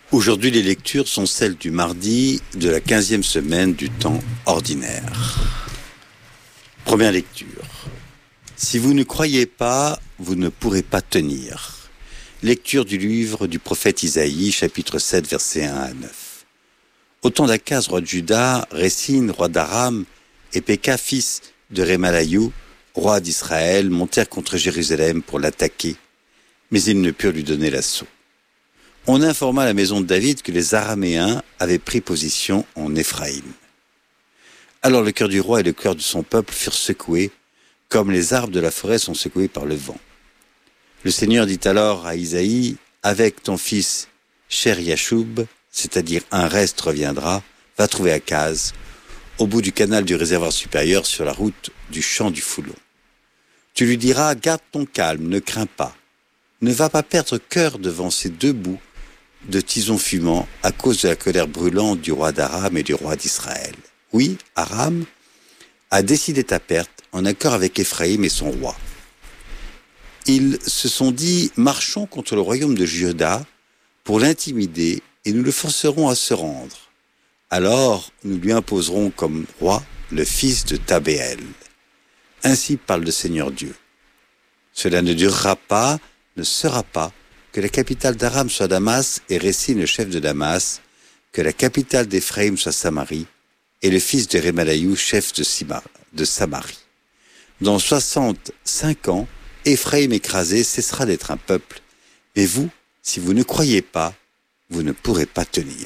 Aujourd'hui, les lectures sont celles du mardi de la 15e semaine du temps ordinaire. Première lecture. Si vous ne croyez pas, vous ne pourrez pas tenir. Lecture du livre du prophète Isaïe, chapitre 7, versets 1 à 9. Au temps d'Akaz, roi de Juda, Récine, roi d'Aram, et Péka, fils de Rémalayou, roi d'Israël, montèrent contre Jérusalem pour l'attaquer, mais ils ne purent lui donner l'assaut. On informa la maison de David que les Araméens avaient pris position en Éphraïm. Alors le cœur du roi et le cœur de son peuple furent secoués, comme les arbres de la forêt sont secoués par le vent. Le Seigneur dit alors à Isaïe, « Avec ton fils Cher-Yachoub, c'est-à-dire un reste reviendra, va trouver Akaz, au bout du canal du réservoir supérieur sur la route du champ du Foulon. Tu lui diras, garde ton calme, ne crains pas. Ne va pas perdre cœur devant ces deux bouts de tisons fumants à cause de la colère brûlante du roi d'Aram et du roi d'Israël. Oui, Aram a décidé ta perte en accord avec Éphraïm et son roi. Ils se sont dit, marchons contre le royaume de Juda pour l'intimider et nous le forcerons à se rendre. Alors nous lui imposerons comme roi le fils de Tabéel. Ainsi parle le Seigneur Dieu. Cela ne durera pas, ne sera pas, que la capitale d'Aram soit Damas et Récine le chef de Damas, que la capitale d'Éphraïm soit Samarie, et le fils de Rémalayou chef de Samarie. Dans 65 ans, Éphraïm écrasé cessera d'être un peuple, mais vous, si vous ne croyez pas, vous ne pourrez pas tenir.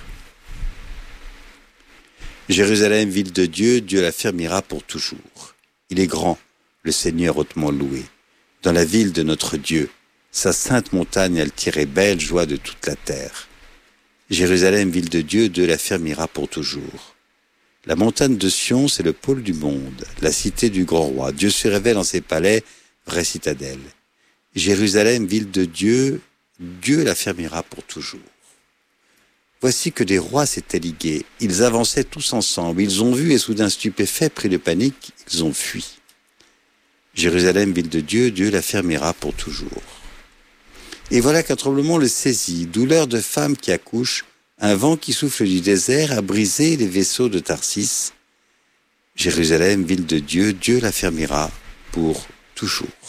Jérusalem, ville de Dieu, Dieu l'affermira pour toujours. Il est grand, le Seigneur hautement loué. Dans la ville de notre Dieu, sa sainte montagne altire et belle joie de toute la terre. Jérusalem, ville de Dieu, Dieu l'affermira pour toujours. La montagne de Sion, c'est le pôle du monde, la cité du grand roi. Dieu se révèle en ses palais, vraie citadelle. Jérusalem, ville de Dieu, Dieu l'affermira pour toujours. Voici que des rois s'étaient ligués. Ils avançaient tous ensemble. Ils ont vu et soudain stupéfaits, pris de panique, ils ont fui. Jérusalem, ville de Dieu, Dieu l'affermira pour toujours. Et voilà qu'un tremblement le saisit, douleur de femme qui accouche, un vent qui souffle du désert a brisé les vaisseaux de Tarsis. Jérusalem, ville de Dieu, Dieu l'affermira pour toujours.